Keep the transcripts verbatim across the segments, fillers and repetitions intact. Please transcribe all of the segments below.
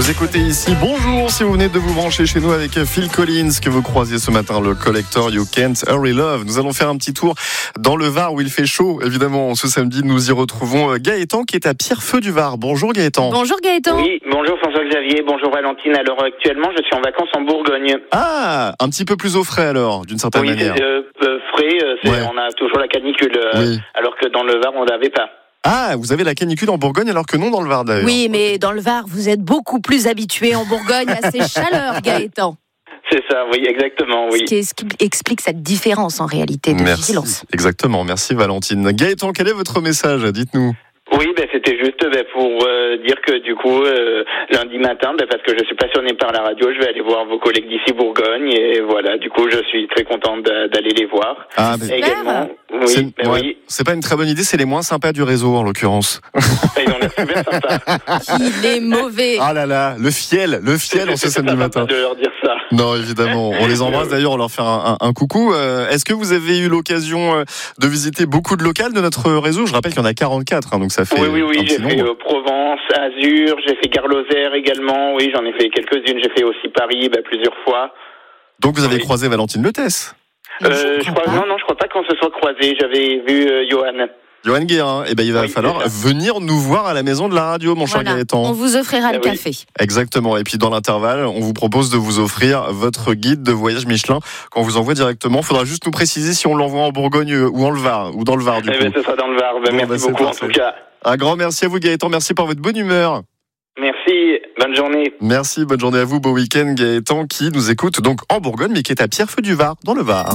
Vous écoutez ici, bonjour si vous venez de vous brancher chez nous avec Phil Collins que vous croisez ce matin, le collector You Can't Hurry Love. Nous allons faire un petit tour dans le Var où il fait chaud. Évidemment, ce samedi, nous y retrouvons Gaëtan qui est à Pierrefeu du Var. Bonjour Gaëtan. Bonjour Gaëtan. Oui, bonjour François-Xavier, bonjour Valentine. Alors actuellement, je suis en vacances en Bourgogne. Ah, un petit peu plus au frais alors, d'une certaine oui, manière. Oui, euh, euh, frais, euh, c'est, ouais. On a toujours la canicule, euh, oui. alors que dans le Var, on n'avait pas. Ah, vous avez la canicule en Bourgogne alors que non dans le Var d'ailleurs. Oui, mais dans le Var, vous êtes beaucoup plus habitué en Bourgogne à ces chaleurs, Gaëtan. C'est ça, oui, exactement, oui. Ce qui explique cette différence en réalité de merci. vigilance. Exactement, merci Valentine. Gaëtan, quel est votre message ? Dites-nous. Oui, ben c'était juste ben, pour euh, dire que du coup, euh, lundi matin, ben, parce que je suis passionné par la radio, je vais aller voir vos collègues d'ici Bourgogne et voilà, du coup, je suis très contente d'aller les voir. Ah, mais... également, oui, c'est, ben, ouais, oui. c'est pas une très bonne idée, c'est les moins sympas du réseau en l'occurrence. Ils ont l'air super sympas. Il est mauvais. Ah là là, le fiel, le fiel en ce samedi matin. De leur dire ça. Non, évidemment, on les embrasse d'ailleurs, on leur fait un, un, un coucou. Euh, est-ce que vous avez eu l'occasion de visiter beaucoup de locales de notre réseau ? Je rappelle qu'il y en a quarante-quatre, hein, donc ça fait. Oui, oui, oui, un petit j'ai fait euh, Provence, Azur, j'ai fait Gare-Lozère également. Oui, j'en ai fait quelques-unes. J'ai fait aussi Paris, bah, plusieurs fois. Donc vous avez oui. croisé Valentine Letès ? euh, je crois, Non, non, je crois pas qu'on se soit croisés. J'avais vu euh, Johan. Johan Guérin, eh ben, il va oui, falloir venir nous voir à la maison de la radio, mon voilà. cher Gaëtan. On vous offrira le eh café. Oui. Exactement. Et puis dans l'intervalle, on vous propose de vous offrir votre guide de voyage Michelin qu'on vous envoie directement. Il faudra juste nous préciser si on l'envoie en Bourgogne ou en le Var, ou dans le Var du eh coup. Ben, ce sera dans le Var. Ben, bon, merci ben, beaucoup parfait. en tout cas. Un grand merci à vous Gaëtan, merci pour votre bonne humeur. Merci, bonne journée. Merci, bonne journée à vous, beau week-end Gaëtan qui nous écoute donc en Bourgogne mais qui est à Pierrefeu du Var, dans le Var.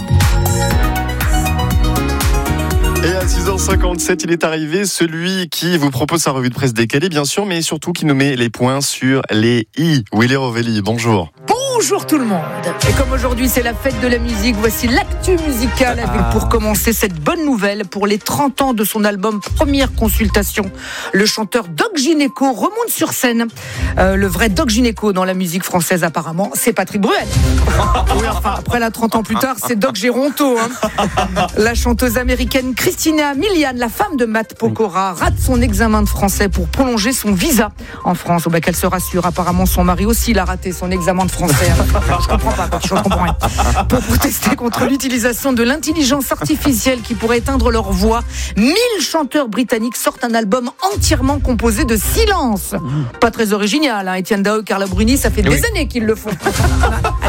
Et à six heures cinquante-sept, il est arrivé celui qui vous propose sa revue de presse décalée, bien sûr, mais surtout qui nous met les points sur les i. Willy Rovelli, bonjour. Bonjour tout le monde. Et comme aujourd'hui c'est la fête de la musique, voici l'actu musicale avec pour commencer cette bonne nouvelle. Pour les trente ans de son album Première Consultation, le chanteur Doc Gynéco remonte sur scène. Euh, le vrai Doc Gynéco dans la musique française apparemment, c'est Patrick Bruel. Oui, enfin, après là, trente ans plus tard, c'est Doc Géronto. Hein. La chanteuse américaine Christina Milian, la femme de Matt Pokora, rate son examen de français pour prolonger son visa en France. Oh, bah, qu'elle se rassure, apparemment son mari aussi l'a raté son examen de français. Je comprends pas, je comprends rien. Pour protester contre l'utilisation de l'intelligence artificielle qui pourrait éteindre leur voix, mille chanteurs britanniques sortent un album entièrement composé de silence. Pas très original, hein. Étienne Dao, Carla Bruni, ça fait des oui. années qu'ils le font. Allô ?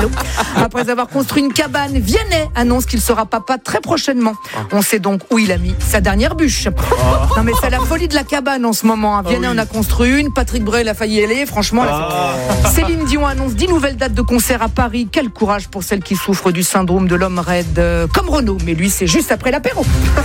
Après avoir construit une cabane, Vianney annonce qu'il sera papa très prochainement. On sait donc où il a mis sa dernière bûche. Non mais c'est la folie de la cabane en ce moment. Hein. Vianney oh oui. en a construit une, Patrick Bruel a failli y aller. Franchement, là, c'est... Céline Dion annonce dix nouvelles dates de concert à Paris. Quel courage pour celles qui souffrent du syndrome de l'homme raide, euh, comme Renaud, mais lui c'est juste après l'apéro.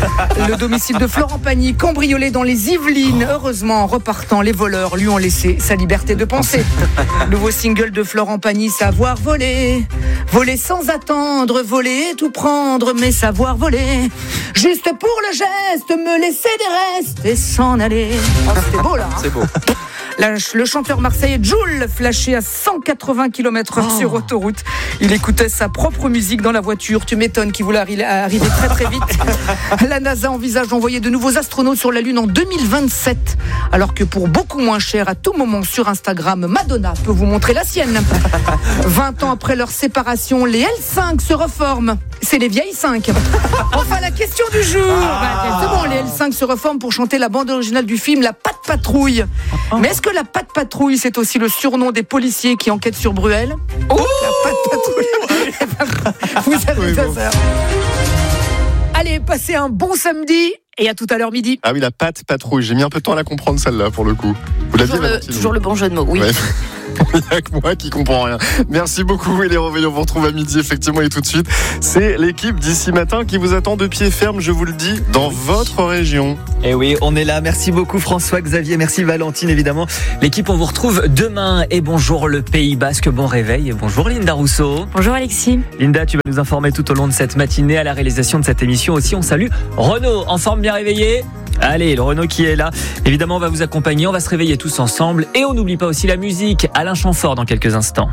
Le domicile de Florent Pagny cambriolé dans les Yvelines. Heureusement, en repartant, les voleurs lui ont laissé sa liberté de penser. Nouveau single de Florent Pagny, savoir voler, voler sans attendre, voler et tout prendre, mais savoir voler, juste pour le geste, me laisser des restes et s'en aller. Oh, c'était beau là. Hein. C'est beau. La, le chanteur marseillais Jul flashé à cent quatre-vingts kilomètres heure oh. sur autoroute. Il écoutait sa propre musique dans la voiture. Tu m'étonnes qu'il voulait arri- arriver très très vite. La NASA envisage d'envoyer de nouveaux astronautes sur la Lune en deux mille vingt-sept. Alors que pour beaucoup moins cher, à tout moment sur Instagram, Madonna peut vous montrer la sienne. vingt ans après leur séparation, les L cinq se reforment. C'est les vieilles cinq. Enfin, la question du jour. Ah. Bah, c'est bon, les L cinq se reforment pour chanter la bande originale du film La Patte Patrouille. Mais est-ce que la Patte Patrouille, c'est aussi le surnom des policiers qui enquêtent sur Bruel ? Oh, la Patte Patrouille. Vous avez oui, bon. Allez, passez un bon samedi et à tout à l'heure midi. Ah oui, la Patte Patrouille. J'ai mis un peu de temps à la comprendre celle-là pour le coup. Vous l'aviez, toujours, le, toujours le bon jeu de mots, oui. Ouais. Il n'y a que moi qui comprends rien. Merci beaucoup et les réveillons vous retrouve à midi effectivement et tout de suite. C'est l'équipe d'ici matin qui vous attend de pied ferme, je vous le dis, dans votre région. Et oui, on est là. Merci beaucoup François-Xavier, merci Valentine évidemment. L'équipe, on vous retrouve demain et bonjour le Pays Basque, bon réveil et bonjour Linda Rousseau. Bonjour Alexis. Linda, tu vas nous informer tout au long de cette matinée à la réalisation de cette émission aussi. On salue Renaud, en forme bien réveillé. Allez, le Renaud qui est là. Évidemment, on va vous accompagner, on va se réveiller tous ensemble. Et on n'oublie pas aussi la musique. Alain Chamfort dans quelques instants.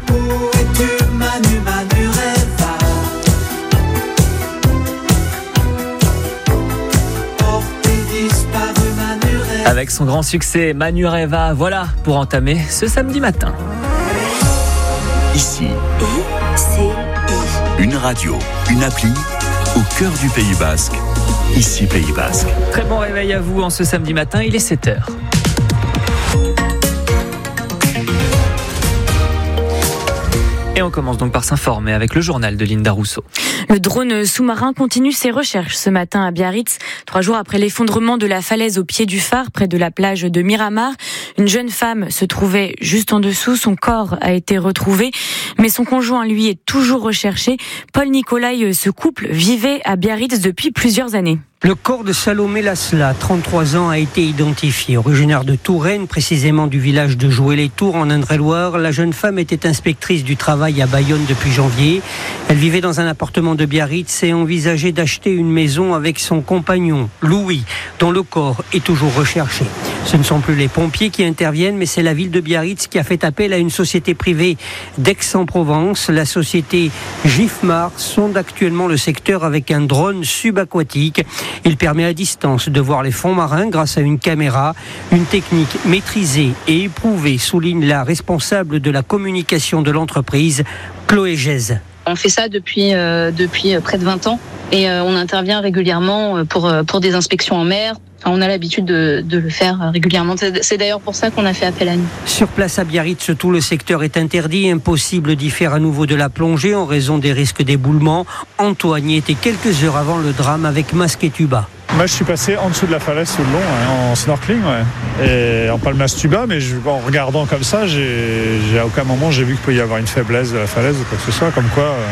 Avec son grand succès, Manureva. Voilà pour entamer ce samedi matin. Ici. I C I. Une radio, une appli au cœur du Pays Basque. Ici Pays Basque. Très bon réveil à vous en ce samedi matin, il est sept heures. Et on commence donc par s'informer avec le journal de Linda Rousseau. Le drone sous-marin continue ses recherches ce matin à Biarritz. Trois jours après l'effondrement de la falaise au pied du phare, près de la plage de Miramar, une jeune femme se trouvait juste en dessous. Son corps a été retrouvé, mais son conjoint, lui, est toujours recherché. Paul Nicolai, ce couple vivait à Biarritz depuis plusieurs années. Le corps de Salomé Lasla, trente-trois ans, a été identifié. Originaire de Touraine, précisément du village de Joué-les-Tours en Indre-et-Loire, la jeune femme était inspectrice du travail à Bayonne depuis janvier. Elle vivait dans un appartement de Biarritz et envisageait d'acheter une maison avec son compagnon, Louis, dont le corps est toujours recherché. Ce ne sont plus les pompiers qui interviennent, mais c'est la ville de Biarritz qui a fait appel à une société privée d'Aix-en-Provence. La société Gifmar sonde actuellement le secteur avec un drone subaquatique. Il permet à distance de voir les fonds marins grâce à une caméra. Une technique maîtrisée et éprouvée, souligne la responsable de la communication de l'entreprise, Chloé Gèze. On fait ça depuis, euh, depuis près de vingt ans et euh, on intervient régulièrement pour, pour des inspections en mer. Enfin, on a l'habitude de, de le faire régulièrement. C'est d'ailleurs pour ça qu'on a fait appel à nous. Sur place à Biarritz, tout le secteur est interdit. Impossible d'y faire à nouveau de la plongée en raison des risques d'éboulement. Antoine y était quelques heures avant le drame avec masque et tuba. Moi, je suis passé en dessous de la falaise sous le long, hein, en snorkeling, ouais. Et en palmas tuba, mais je, en regardant comme ça, j'ai, j'ai, à aucun moment j'ai vu qu'il pouvait y avoir une faiblesse de la falaise ou quoi que ce soit, comme quoi... Euh...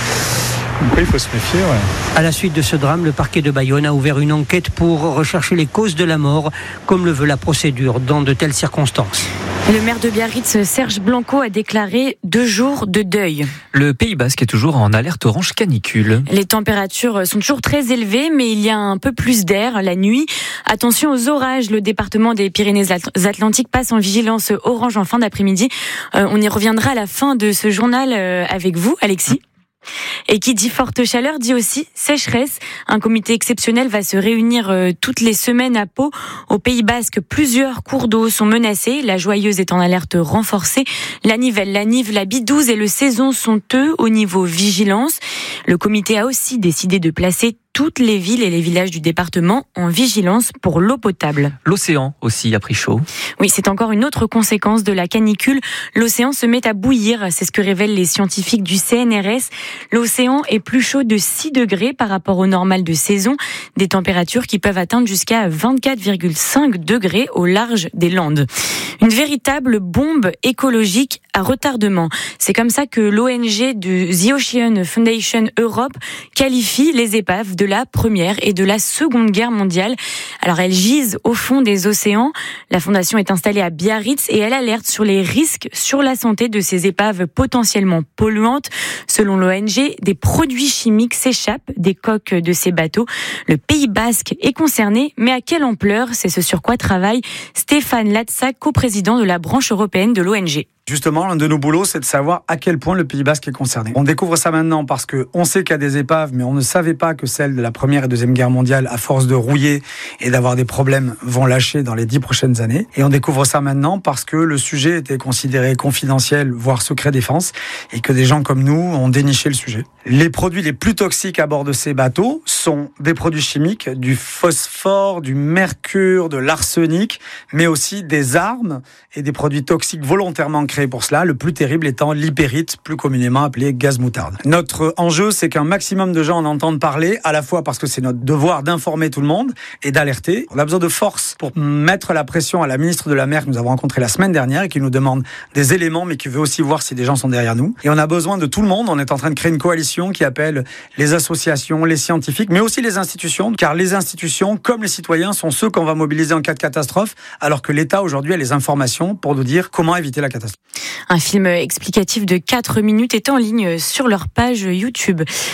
Donc il faut se méfier. Ouais. À la suite de ce drame, le parquet de Bayonne a ouvert une enquête pour rechercher les causes de la mort, comme le veut la procédure dans de telles circonstances. Le maire de Biarritz, Serge Blanco, a déclaré deux jours de deuil. Le Pays Basque est toujours en alerte orange canicule. Les températures sont toujours très élevées, mais il y a un peu plus d'air la nuit. Attention aux orages, le département des Pyrénées-Atlantiques passe en vigilance orange en fin d'après-midi. Euh, on y reviendra à la fin de ce journal euh, avec vous, Alexis. Et qui dit forte chaleur dit aussi sécheresse. Un comité exceptionnel va se réunir euh, toutes les semaines à Pau. Au Pays Basque, plusieurs cours d'eau sont menacés. La Joyeuse est en alerte renforcée. La Nivelle, la Nive, la Bidouze et le Saison sont eux au niveau vigilance. Le comité a aussi décidé de placer toutes les villes et les villages du département en vigilance pour l'eau potable. L'océan aussi a pris chaud. Oui, c'est encore une autre conséquence de la canicule. L'océan se met à bouillir, c'est ce que révèlent les scientifiques du C N R S. L'océan est plus chaud de six degrés par rapport au normal de saison. Des températures qui peuvent atteindre jusqu'à vingt-quatre virgule cinq degrés au large des Landes. Une véritable bombe écologique à retardement. C'est comme ça que l'O N G de The Ocean Foundation Europe qualifie les épaves de la Première et de la Seconde Guerre mondiale. Alors elles gisent au fond des océans. La fondation est installée à Biarritz et elle alerte sur les risques sur la santé de ces épaves potentiellement polluantes. Selon l'O N G, des produits chimiques s'échappent des coques de ces bateaux. Le Pays Basque est concerné, mais à quelle ampleur? C'est ce sur quoi travaille Stéphane Latsac, coprésident de la branche européenne de l'O N G. Justement, l'un de nos boulots, c'est de savoir à quel point le Pays Basque est concerné. On découvre ça maintenant parce qu'on sait qu'il y a des épaves, mais on ne savait pas que celles de la Première et Deuxième Guerre mondiale, à force de rouiller et d'avoir des problèmes, vont lâcher dans les dix prochaines années. Et on découvre ça maintenant parce que le sujet était considéré confidentiel, voire secret défense, et que des gens comme nous ont déniché le sujet. Les produits les plus toxiques à bord de ces bateaux sont des produits chimiques, du phosphore, du mercure, de l'arsenic, mais aussi des armes et des produits toxiques volontairement créés pour cela, le plus terrible étant l'hypérite, plus communément appelé gaz moutarde. Notre enjeu, c'est qu'un maximum de gens en entendent parler, à la fois parce que c'est notre devoir d'informer tout le monde et d'alerter. On a besoin de force pour mettre la pression à la ministre de la Mer que nous avons rencontrée la semaine dernière et qui nous demande des éléments, mais qui veut aussi voir si des gens sont derrière nous. Et on a besoin de tout le monde. On est en train de créer une coalition qui appelle les associations, les scientifiques, mais aussi les institutions, car les institutions, comme les citoyens, sont ceux qu'on va mobiliser en cas de catastrophe, alors que l'État, aujourd'hui, a les informations pour nous dire comment éviter la catastrophe. Un film explicatif de quatre minutes est en ligne sur leur page YouTube.